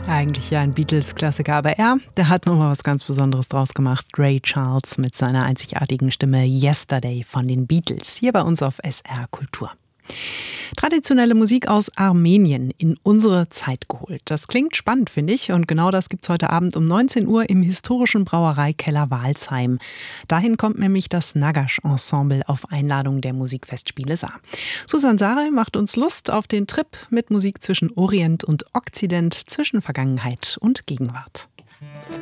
Eigentlich ja ein Beatles-Klassiker, aber der hat nochmal was ganz Besonderes draus gemacht. Ray Charles mit seiner einzigartigen Stimme Yesterday von den Beatles, hier bei uns auf SR Kultur. Traditionelle Musik aus Armenien in unsere Zeit geholt. Das klingt spannend, finde ich. Und genau das gibt's heute Abend um 19 Uhr im historischen Brauereikeller Walsheim. Dahin kommt nämlich das Nagash-Ensemble auf Einladung der Musikfestspiele Saar. Susan Sarey macht uns Lust auf den Trip mit Musik zwischen Orient und Okzident, zwischen Vergangenheit und Gegenwart.